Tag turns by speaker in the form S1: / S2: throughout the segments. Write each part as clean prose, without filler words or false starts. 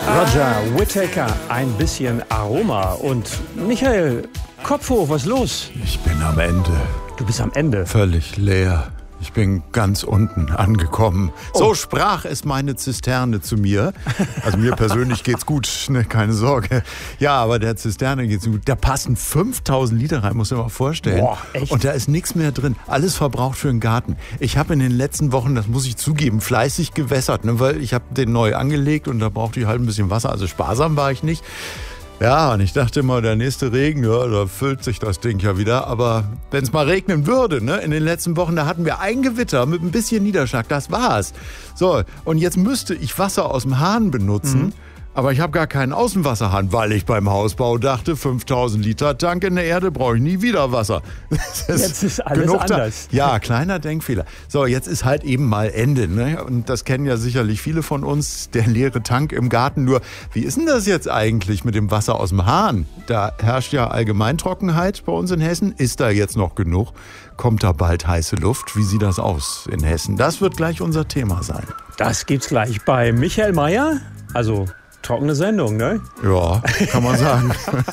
S1: Roger Whittaker, ein bisschen Aroma. Und Michael, Kopf hoch, was ist los?
S2: Ich bin am Ende.
S1: Du bist am Ende.
S2: Völlig leer. Ich bin ganz unten angekommen. Oh. So sprach es meine Zisterne zu mir. Also mir persönlich geht's gut, ne, keine Sorge. Ja, aber der Zisterne geht's gut. Da passen 5000 Liter rein, muss ich mir mal vorstellen.
S1: Boah, echt?
S2: Und da ist nichts mehr drin. Alles verbraucht für den Garten. Ich habe in den letzten Wochen, das muss ich zugeben, fleißig gewässert, ne, weil ich habe den neu angelegt und da brauchte ich halt ein bisschen Wasser. Also sparsam war ich nicht. Ja, und ich dachte immer, der nächste Regen, ja, da füllt sich das Ding ja wieder. Aber wenn es mal regnen würde, ne, in den letzten Wochen, da hatten wir ein Gewitter mit ein bisschen Niederschlag, das war's. So, und jetzt müsste ich Wasser aus dem Hahn benutzen. Aber ich habe gar keinen Außenwasserhahn, weil ich beim Hausbau dachte, 5000 Liter Tank in der Erde brauche ich nie wieder Wasser.
S1: Jetzt ist alles anders.
S2: Ja, kleiner Denkfehler. So, jetzt ist halt eben mal Ende. Ne? Und das kennen ja sicherlich viele von uns, der leere Tank im Garten. Nur, wie ist denn das jetzt eigentlich mit dem Wasser aus dem Hahn? Da herrscht ja Allgemeintrockenheit bei uns in Hessen. Ist da jetzt noch genug? Kommt da bald heiße Luft? Wie sieht das aus in Hessen? Das wird gleich unser Thema sein.
S1: Das gibt's gleich bei Michael Mayer. Also trockene Sendung, ne?
S2: Ja, kann man sagen.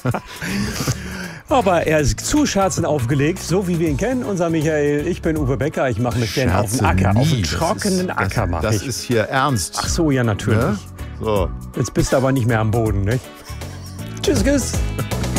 S1: Aber er ist zu Scherzen aufgelegt, so wie wir ihn kennen, unser Michael. Ich bin Uwe Becker, ich mache mit denen auf dem Acker, auf dem trockenen Acker mache ich.
S2: Das ist hier ernst.
S1: Ach so, ja, natürlich.
S2: Ne? So.
S1: Jetzt bist du aber nicht mehr am Boden, ne? Tschüss, tschüss.